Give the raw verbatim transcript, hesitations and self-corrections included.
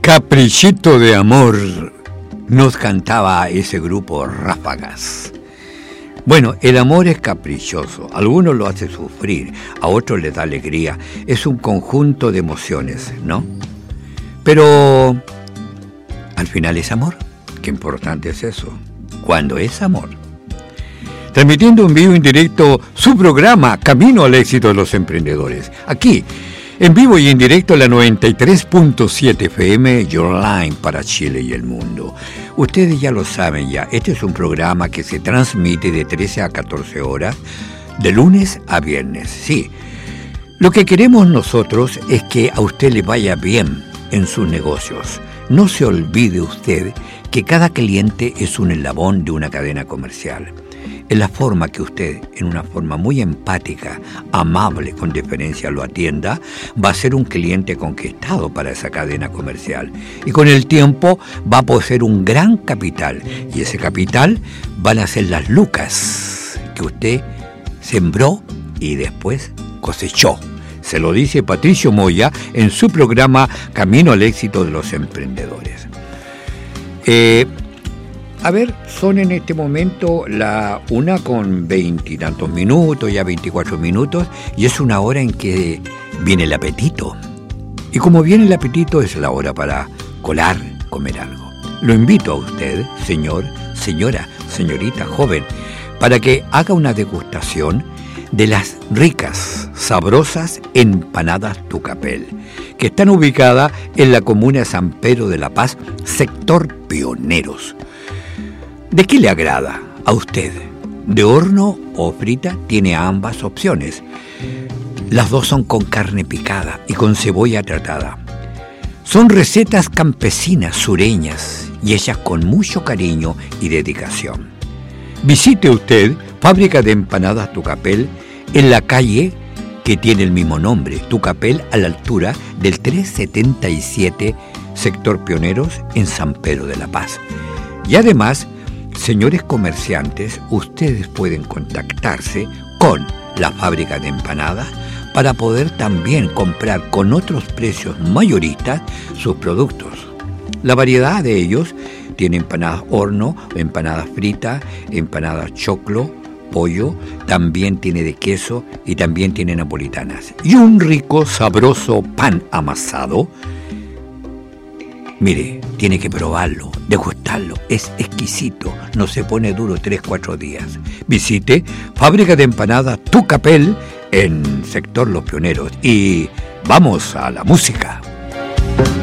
Caprichito de amor, nos cantaba ese grupo Ráfagas. Bueno, el amor es caprichoso, a algunos lo hace sufrir, a otros les da alegría, es un conjunto de emociones, ¿no? Pero al final es amor, qué importante es eso, cuando es amor. Transmitiendo en vivo y en directo su programa Camino al Éxito de los Emprendedores, aquí, en vivo y en directo la noventa y tres punto siete F M, Your Line para Chile y el mundo. Ustedes ya lo saben ya, este es un programa que se transmite de trece a catorce horas, de lunes a viernes, sí. Lo que queremos nosotros es que a usted le vaya bien en sus negocios. No se olvide usted que cada cliente es un eslabón de una cadena comercial. En la forma que usted, en una forma muy empática, amable, con deferencia lo atienda, va a ser un cliente conquistado para esa cadena comercial. Y con el tiempo va a poseer un gran capital. Y ese capital van a ser las lucas que usted sembró y después cosechó. Se lo dice Patricio Moya en su programa Camino al Éxito de los Emprendedores. Eh... A ver, son en este momento la una con veintitantos minutos, ya veinticuatro minutos, y es una hora en que viene el apetito. Y como viene el apetito, es la hora para colar, comer algo. Lo invito a usted, señor, señora, señorita, joven, para que haga una degustación de las ricas, sabrosas empanadas Tucapel, que están ubicadas en la comuna de San Pedro de la Paz, sector Pioneros. ¿De qué le agrada a usted? ¿De horno o frita? Tiene ambas opciones. Las dos son con carne picada y con cebolla tratada. Son recetas campesinas, sureñas y hechas con mucho cariño y dedicación. Visite usted Fábrica de Empanadas Tucapel en la calle que tiene el mismo nombre, Tucapel, a la altura del trescientos setenta y siete, sector Pioneros, en San Pedro de la Paz. Y además, señores comerciantes, ustedes pueden contactarse con la fábrica de empanadas para poder también comprar con otros precios mayoristas sus productos. La variedad de ellos tiene empanadas horno, empanadas fritas, empanadas choclo, pollo, también tiene de queso y también tiene napolitanas. Y un rico, sabroso pan amasado. Mire, tiene que probarlo, degustarlo, es exquisito, no se pone duro tres, cuatro días. Visite Fábrica de Empanadas Tucapel en sector Los Pioneros y vamos a la música.